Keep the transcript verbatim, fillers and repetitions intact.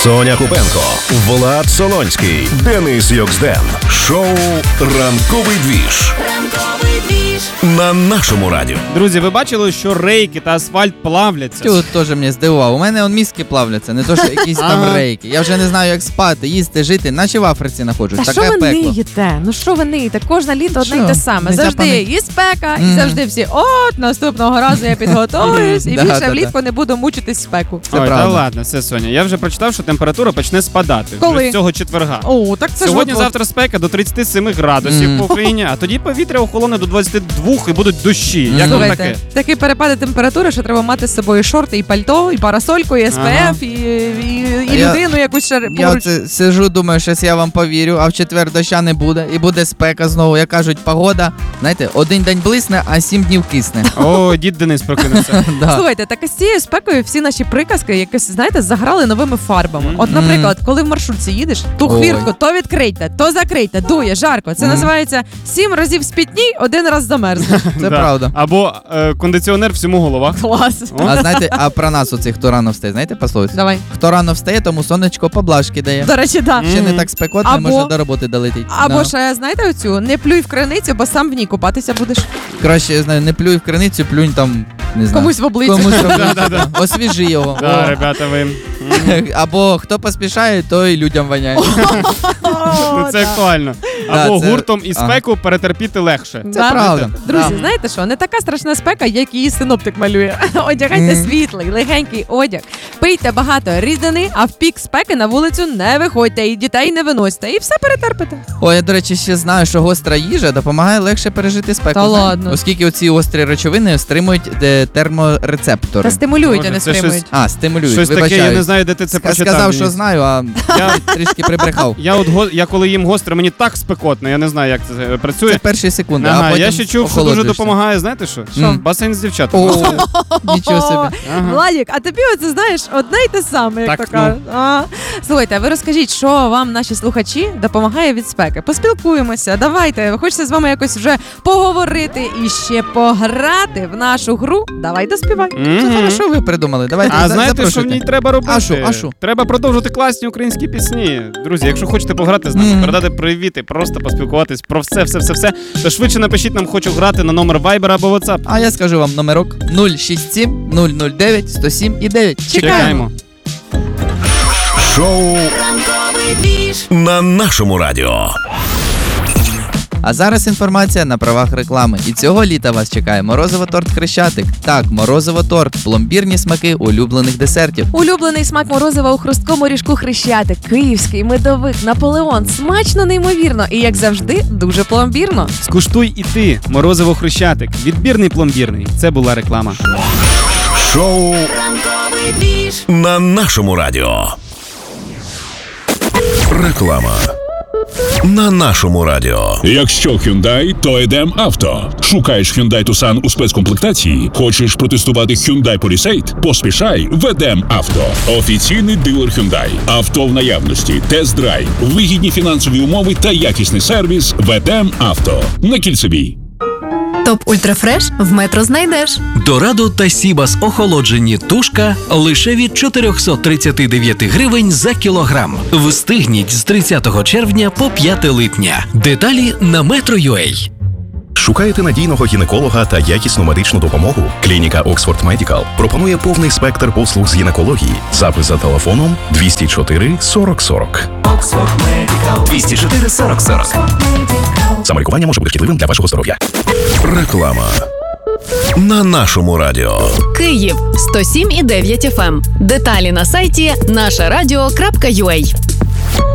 Соня Купенко, Влад Солонський, Денис Йоксден. Шоу «Ранковий двіж». Ранковий двіж. На нашому радіо. Друзі, ви бачили, що рейки та асфальт плавляться? Тут теж мене здивував. У мене он мізки плавляться, не то, що якісь там рейки. Я вже не знаю, як спати, їсти, жити, наче в Африці знаходжусь. Та таке що ви пекло. ниєте? Ну що ви ниєте? Кожне літо одне й те саме. Не Завжди запани- і спека, і Мгм. завжди всі, от, наступного разу я підготуюсь, і Да, більше да, влітку не буду мучитись в спеку. Це Ой, правда. та ладно, все, Соня. Я вже прочитав, що температура почне спадати. Коли? Вже з цього четверга. О, так це ж Сьогодні-завтра спека до тридцять сім градусів Мгм. по Україні, а тоді повітря охолоне до двадцять два і будуть дощі. Як вам Слухайте, таке? такі перепади температури, що треба мати з собою шорти, і пальто, і парасольку, і ес пе Ага. еф, і, і, і Я- людину якусь ще Я поруч. це сижу, думаю, щось я вам повірю, а в четвер доща не буде, і буде спека знову. Як кажуть, погода, знаєте, один день блисне, а сім днів кисне. О, дід Денис прокинувся. Да. Слухайте, так з цією спекою всі наші приказки якось, знаєте, заграли новими фарбами. Мгм. От, наприклад, коли в маршрутці їдеш, ту Ой. хвіртку то відкрийте, то закрийте, дує, жарко. Це Мгм. називається сім разів спітній, один раз замерзне. Це Да. правда. Або е, кондиціонер всьому голова. Клас. О. А знаєте, а про нас оцих, хто рано встає, знаєте пословицю? Давай. Хто рано встає, тому сонечко поблажки дає. До речі, так. Ще не Мгм. так спекотно, Або- може до роботи долетить. Або Да. ще, знаєте оцю, не плюй в криницю, бо сам в ній купатися будеш. Краще, я знаю, не плюй в криницю, плюнь там, не знаю. Комусь в обличчя. Комусь в обличчя. Освіжи його. Да, О. ребята, ви. Або хто поспішає, той людям воняє. Ну, це актуально. Да, Або це- гуртом і ага. спеку перетерпіти легше. Да? правда. Друзі, Да. знаєте що, не така страшна спека, як її синоптик малює. Одягайте Мгм. світлий, легенький одяг. Пийте багато рідини, а в пік спеки на вулицю не виходьте і дітей не виносьте. І все перетерпите. О, я, до речі, ще знаю, що гостра їжа допомагає легше пережити спеку. Та Знаєте? ладно. Оскільки оці острі речовини стримують е, терморецептори. Та стимулюють, а Боже, не це стримують. А, стимулюють, Щось таке, я вибачаюсь. не знаю, де ти це Ска- прочитав. Сказав, що Денис. знаю, а я трішки прибрехав. Я от го- я коли їм гостре, мені так спекотно, я не знаю, як це е, працює. Це перші секунди, а Ага, потім я ще чув, що дуже охолоджуєшся. допомагає, знаєте що? Що? Басейн з дівчатами. О, нічого собі. Ага. Владік, а тобі оце, знаєш, одне й те саме, як Так, то кажуть. А. Слухайте, а ви розкажіть, що вам, наші слухачі, допомагає від спеки? Поспілкуємося, давайте. Хочеться з вами якось вже поговорити і ще пограти в нашу гру. Давай доспівай. Мгм. Це хорошо ви придумали. Давайте А за- знаєте, що в запрошуйте. ній треба робити? А що, а що? Треба продовжувати класні українські пісні. Друзі, якщо хочете пограти з нами, Мгм. передати привіти, просто поспілкуватись про все, все, все, все, то швидше напишіть нам «хочу грати» на номер Viber або WhatsApp. А я скажу вам номерок нуль шість сім нуль нуль дев'ять сто сім і дев'ять. Чекаємо. Шоу на нашому радіо. А зараз інформація на правах реклами. І цього літа вас чекає морозиво-торт Хрещатик. Так, морозиво-торт, пломбірні смаки улюблених десертів. Улюблений смак морозива у хрусткому ріжку Хрещатик, київський, медовик, Наполеон. Смачно, неймовірно і, як завжди, дуже пломбірно. Скуштуй і ти, морозиво Хрещатик. Відбірний пломбірний. Це була реклама. Шоу на нашому радіо. Реклама на нашому радіо. Якщо Hyundai, то Едем Авто. Шукаєш Hyundai Tucson у спецкомплектації? Хочеш протестувати Hyundai Palisade? Поспішай в Едем Авто. Офіційний дилер Hyundai. Авто в наявності, тест-драйв, вигідні фінансові умови та якісний сервіс в Едем Авто. На Кільцевій. Топ Ультрафреш в Метро знайдеш. Дорадо та Сібас охолоджені тушка лише від чотириста тридцять дев'ять гривень за кілограм. Встигніть з тридцятого червня по п'яте липня. Деталі на Metro.ua. Шукаєте надійного гінеколога та якісну медичну допомогу? Клініка Oxford Medical пропонує повний спектр послуг з гінекології. Запис за телефоном двісті чотири сорок сорок. двісті чотири сорок сорок. Самолікування може бути шкідливим для вашого здоров'я. Реклама на нашому радіо. Київ сто сім і дев'ять еф ем. Деталі на сайті наша радіо крапка ю а.